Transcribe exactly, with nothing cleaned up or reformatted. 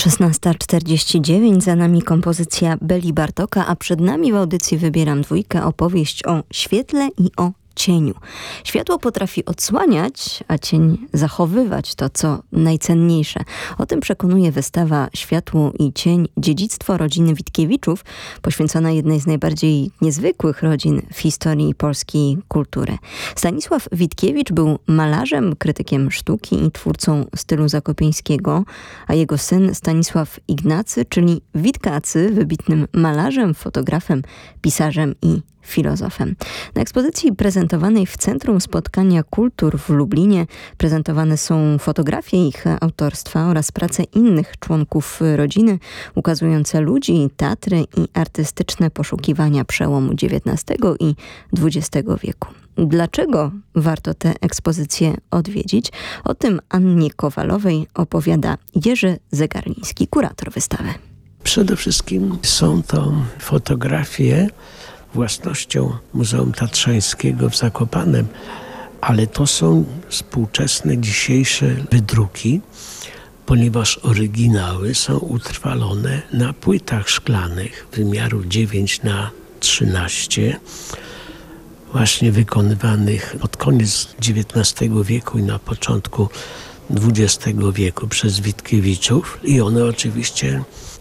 szesnasta czterdzieści dziewięć, za nami kompozycja Beli Bartoka, a przed nami w audycji Wybieram Dwójkę opowieść o świetle i o cieniu. Światło potrafi odsłaniać, a cień zachowywać to, co najcenniejsze. O tym przekonuje wystawa Światło i cień – dziedzictwo rodziny Witkiewiczów, poświęcona jednej z najbardziej niezwykłych rodzin w historii polskiej kultury. Stanisław Witkiewicz był malarzem, krytykiem sztuki i twórcą stylu zakopiańskiego, a jego syn Stanisław Ignacy, czyli Witkacy, wybitnym malarzem, fotografem, pisarzem i filozofem. Na ekspozycji prezentowanej w Centrum Spotkania Kultur w Lublinie prezentowane są fotografie ich autorstwa oraz prace innych członków rodziny, ukazujące ludzi, teatry i artystyczne poszukiwania przełomu dziewiętnastego i dwudziestego wieku. Dlaczego warto tę ekspozycję odwiedzić? O tym Annie Kowalowej opowiada Jerzy Zegarliński, kurator wystawy. Przede wszystkim są to fotografie własnością Muzeum Tatrzańskiego w Zakopanem, ale to są współczesne, dzisiejsze wydruki, ponieważ oryginały są utrwalone na płytach szklanych wymiaru dziewięć na trzynaście, właśnie wykonywanych pod koniec dziewiętnastego wieku i na początku dwudziestego wieku przez Witkiewiczów, i one oczywiście